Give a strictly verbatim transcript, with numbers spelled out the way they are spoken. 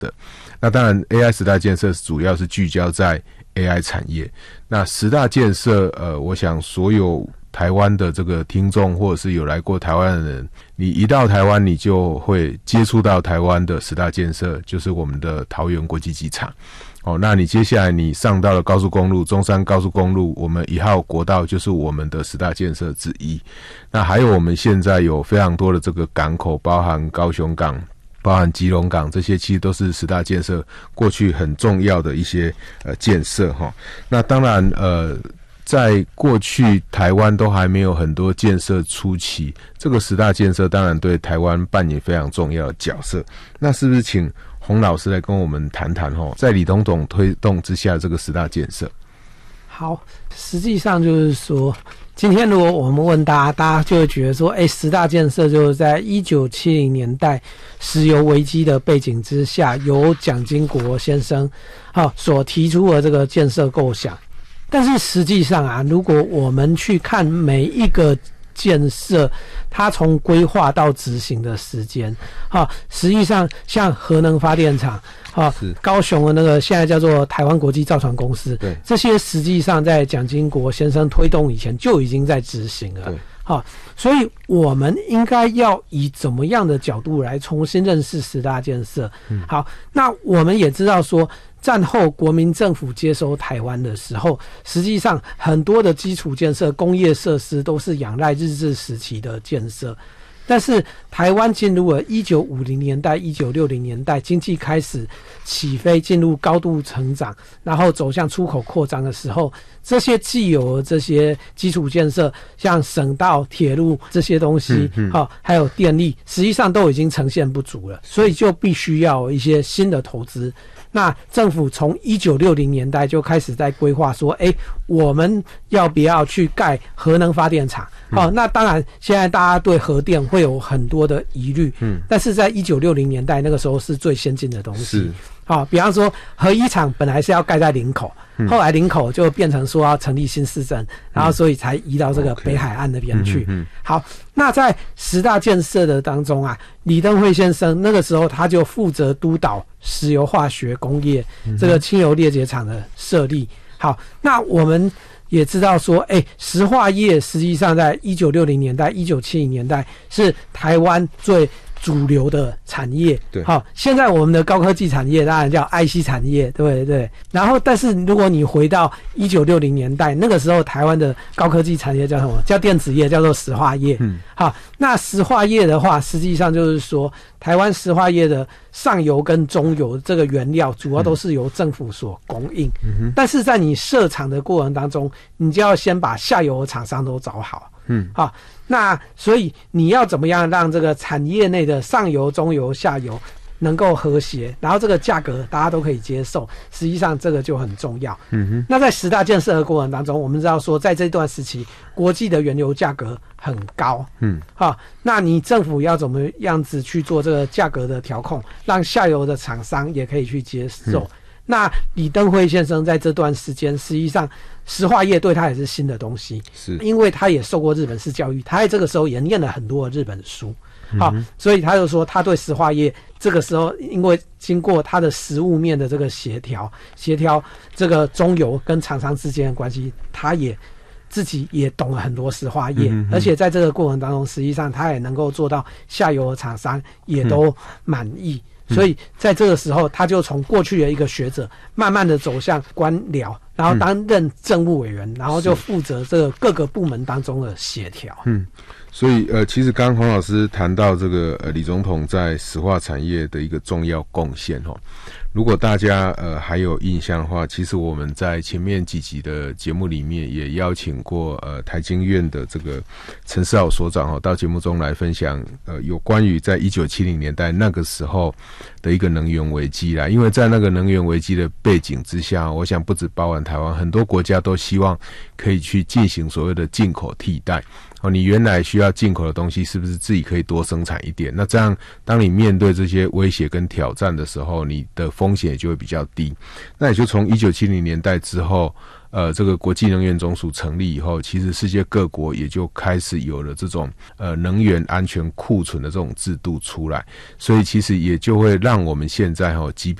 的。那当然 A I 十大建设主要是聚焦在 A I 产业。那十大建设呃我想所有台湾的这个听众或者是有来过台湾的人，你一到台湾你就会接触到台湾的十大建设，就是我们的桃园国际机场。哦，那你接下来你上到了高速公路，中山高速公路，我们一号国道就是我们的十大建设之一。那还有我们现在有非常多的这个港口，包含高雄港，包含基隆港，这些其实都是十大建设过去很重要的一些呃建设齁。那当然呃在过去台湾都还没有很多建设初期，这个十大建设当然对台湾扮演非常重要的角色。那是不是请洪老师来跟我们谈谈齁，在李总统推动之下这个十大建设？ 好，实际上就是说，今天如果我们问大家，大家就会觉得说，哎，十大建设就是在一九七零年代石油危机的背景之下，由蒋经国先生好所提出的这个建设构想。但是实际上啊，如果我们去看每一个建设，它从规划到执行的时间，好，实际上像核能发电厂，好，高雄的那个现在叫做台湾国际造船公司，对，这些实际上在蒋经国先生推动以前就已经在执行了，好，所以我们应该要以怎么样的角度来重新认识十大建设？嗯、好，那我们也知道说，战后国民政府接收台湾的时候，实际上很多的基础建设、工业设施都是仰赖日治时期的建设。但是台湾进入了一九五零年代、一九六零年代，经济开始起飞，进入高度成长，然后走向出口扩张的时候，这些既有的这些基础建设，像省道、铁路这些东西，嗯嗯哦、还有电力，实际上都已经呈现不足了，所以就必须要有一些新的投资。那政府从一九六零年代就开始在规划说，哎，我们要不要去盖核能发电厂？好、嗯哦，那当然现在大家对核电会有很多的疑虑，嗯，但是在一九六零年代那个时候是最先进的东西。好、哦，比方说核一厂本来是要盖在林口，嗯、后来林口就变成说要成立新市镇，然后所以才移到这个北海岸那边去。嗯嗯嗯、好，那在十大建设的当中啊，李登辉先生那个时候他就负责督导石油化学工业这个清油裂解厂的设立。好，那我们也知道说，哎，石化业实际上在一九六零年代、一九七零年代是台湾最主流的产业。对，好，现在我们的高科技产业当然叫 I C 产业，对不对？然后，但是如果你回到一九六零年代，那个时候台湾的高科技产业叫什么？叫电子业，叫做石化业。嗯，好，那石化业的话，实际上就是说，台湾石化业的上游跟中游这个原料，主要都是由政府所供应。嗯，但是在你设厂的过程当中，你就要先把下游的厂商都找好。嗯，好，那所以你要怎么样让这个产业内的上游、中游、下游能够和谐，然后这个价格大家都可以接受，实际上这个就很重要。嗯哼，那在十大建设的过程当中，我们知道说，在这段时期，国际的原油价格很高。嗯，好，那你政府要怎么样子去做这个价格的调控，让下游的厂商也可以去接受？嗯，那李登辉先生在这段时间，实际上石化业对他也是新的东西，是因为他也受过日本式教育，他在这个时候也念了很多的日本书，好、嗯，所以他就说他对石化业这个时候，因为经过他的实务面的这个协调，协调这个中游跟厂商之间的关系，他也自己也懂了很多石化业，嗯、而且在这个过程当中，实际上他也能够做到下游的厂商也都满意。嗯，所以在这个时候，他就从过去的一个学者，慢慢的走向官僚，然后担任政务委员，嗯、然后就负责这个各个部门当中的协调。嗯， 所以呃，其实刚刚黄老师谈到这个呃李总统在石化产业的一个重要贡献哦。如果大家呃还有印象的话，其实我们在前面几集的节目里面也邀请过呃台经院的这个陈思豪所长哦，到节目中来分享呃有关于在一九七零年代那个时候的一个能源危机啦。因为在那个能源危机的背景之下，我想不止包含台湾，很多国家都希望可以去进行所谓的进口替代。哦，你原来需要进口的东西是不是自己可以多生产一点，那这样当你面对这些威胁跟挑战的时候，你的风险也就会比较低。那也就从一九七零年代之后，呃，这个国际能源总署成立以后，其实世界各国也就开始有了这种呃能源安全库存的这种制度出来，所以其实也就会让我们现在哈，即便